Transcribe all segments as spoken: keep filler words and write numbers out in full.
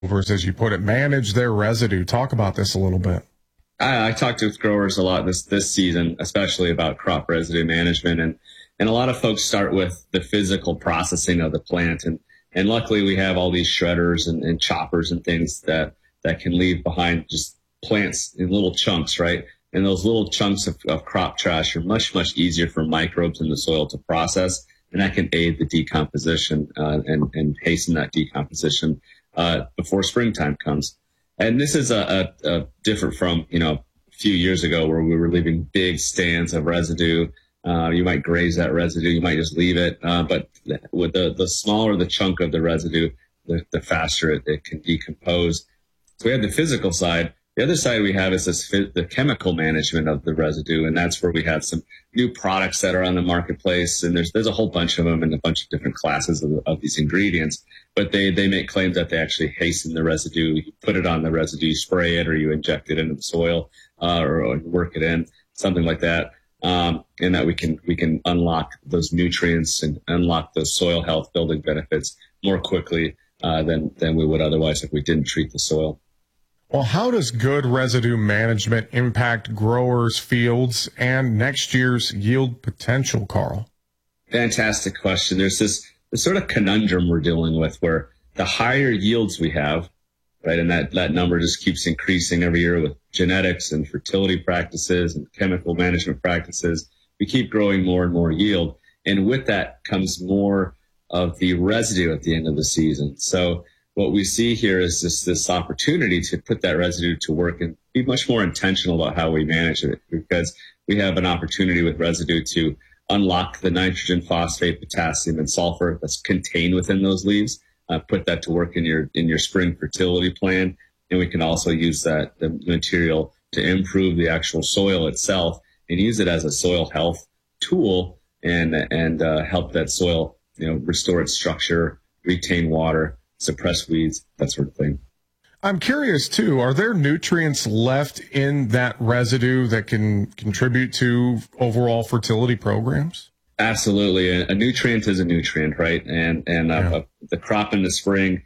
as you put it, manage their residue. Talk about this a little bit. I, I talked with growers a lot this this season, especially about crop residue management, and and a lot of folks start with the physical processing of the plant, and and luckily we have all these shredders and, and choppers and things that that can leave behind just plants in little chunks, right? And those little chunks of, of crop trash are much much easier for microbes in the soil to process, and that can aid the decomposition uh, and and hasten that decomposition uh, before springtime comes. And this is a, a, a different from, you know, a few years ago where we were leaving big stands of residue. Uh, you might graze that residue. You might just leave it. Uh, but with the, the smaller the chunk of the residue, the, the faster it, it can decompose. So we have the physical side. The other side we have is this, the chemical management of the residue. And that's where we have some new products that are on the marketplace. And there's, there's a whole bunch of them and a bunch of different classes of, of these ingredients. But they, they make claims that they actually hasten the residue. You put it on the residue, you spray it, or you inject it into the soil, uh, or, or work it in, something like that. Um, and that we can, we can unlock those nutrients and unlock those soil health building benefits more quickly, uh, than, than we would otherwise if we didn't treat the soil. Well, how does good residue management impact growers' fields and next year's yield potential, Carl? Fantastic question. There's this, this sort of conundrum we're dealing with where the higher yields we have, right, and that, that number just keeps increasing every year with genetics and fertility practices and chemical management practices. We keep growing more and more yield. And with that comes more of the residue at the end of the season. So what we see here is this, this opportunity to put that residue to work and be much more intentional about how we manage it, because we have an opportunity with residue to unlock the nitrogen, phosphate, potassium, and sulfur that's contained within those leaves, uh, put that to work in your, in your spring fertility plan. And we can also use that, the material to improve the actual soil itself and use it as a soil health tool and, and, uh, help that soil, you know, restore its structure, retain water, suppress weeds, that sort of thing. I'm curious too, are there nutrients left in that residue that can contribute to overall fertility programs? Absolutely. A, a nutrient is a nutrient, right? And, and uh, yeah. the crop in the spring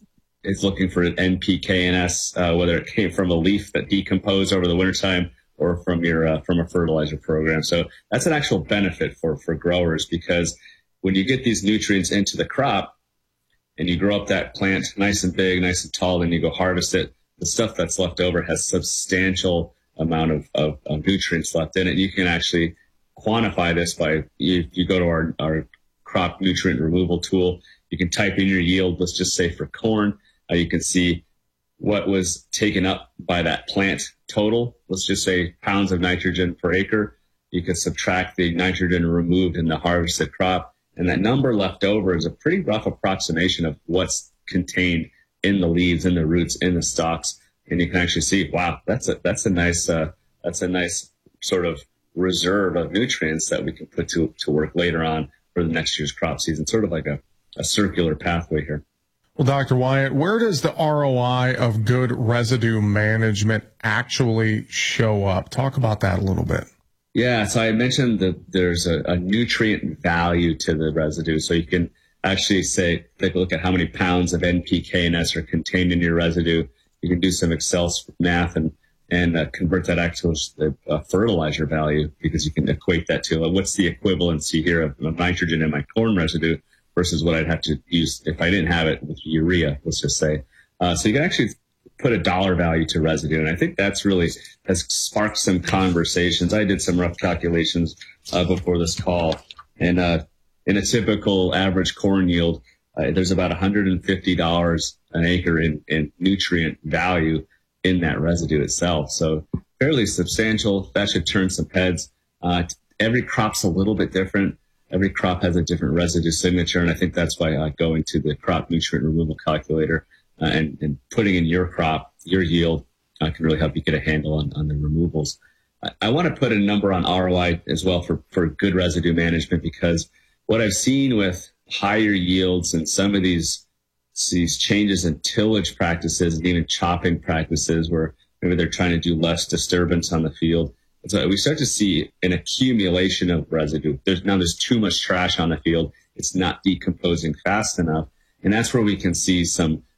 is looking for N P K and S, uh, whether it came from a leaf that decomposed over the wintertime or from your, uh, from a fertilizer program. So that's an actual benefit for, for growers, because when you get these nutrients into the crop, and you grow up that plant nice and big, nice and tall, then you go harvest it, the stuff that's left over has substantial amount of, of, of nutrients left in it. You can actually quantify this by, if you go to our, our crop nutrient removal tool, you can type in your yield, let's just say for corn, uh, you can see what was taken up by that plant total. Let's just say pounds of nitrogen per acre. You can subtract the nitrogen removed in the harvested crop. And that number left over is a pretty rough approximation of what's contained in the leaves, in the roots, in the stalks. And you can actually see, wow, that's a, that's a nice, uh, that's a nice sort of reserve of nutrients that we can put to, to work later on for the next year's crop season. Sort of like a, a circular pathway here. Well, Doctor Wyatt, where does the R O I of good residue management actually show up? Talk about that a little bit. Yeah, so I mentioned that there's a, a nutrient value to the residue. So you can actually say, take a look at how many pounds of N P K and S are contained in your residue. You can do some Excel math and, and uh, convert that actually to a fertilizer value, because you can equate that to uh, what's the equivalency here of, of nitrogen in my corn residue versus what I'd have to use if I didn't have it with urea, let's just say. Uh, so you can actually put a dollar value to residue. And I think that's really has sparked some conversations. I did some rough calculations uh, before this call. And uh, in a typical average corn yield, uh, there's about one hundred fifty dollars an acre in, in nutrient value in that residue itself. So fairly substantial. That should turn some heads. Uh, every crop's a little bit different. Every crop has a different residue signature. And I think that's why uh, going to the crop nutrient removal calculator Uh, and, and putting in your crop, your yield, uh, can really help you get a handle on, on the removals. I, I want to put a number on R O I as well for, for good residue management, because what I've seen with higher yields and some of these, these changes in tillage practices and even chopping practices where maybe they're trying to do less disturbance on the field. So we start to see an accumulation of residue. There's now there's too much trash on the field. It's not decomposing fast enough. And that's where we can see some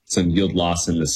some yield loss in the